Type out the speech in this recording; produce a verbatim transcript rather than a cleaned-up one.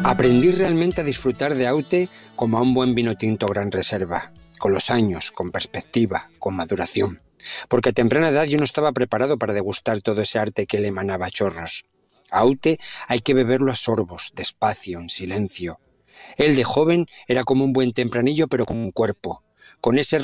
Aprendí realmente a disfrutar de Aute como a un buen vino tinto Gran Reserva, con los años, con perspectiva, con maduración. Porque a temprana edad yo no estaba preparado para degustar todo ese arte que le emanaba a chorros. Aute hay que beberlo a sorbos, despacio, en silencio. Él de joven era como un buen tempranillo pero con un cuerpo, con ese